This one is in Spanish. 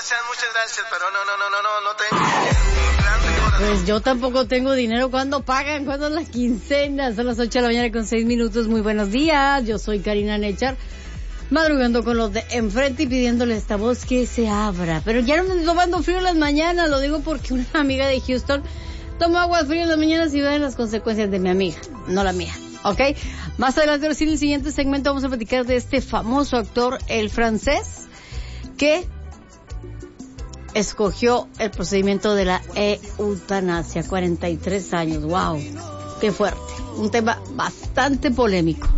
muchas gracias, pero no tengo. Pues yo tampoco tengo dinero. ¿Cuándo pagan? ¿Cuándo es la quincena? Son las 8 de la mañana con 6 minutos. Muy buenos días. Yo soy Karina Nechar, madrugando con los de enfrente y pidiéndole a esta voz que se abra. Pero ya no me estoy tomando frío en las mañanas. Lo digo porque una amiga de Houston tomó agua fría en las mañanas y ven las consecuencias de mi amiga, no la mía. ¿Ok? Más adelante, en el siguiente segmento, vamos a platicar de este famoso actor, el francés, que escogió el procedimiento de la eutanasia. 43 años. ¡Wow! ¡Qué fuerte! Un tema bastante polémico.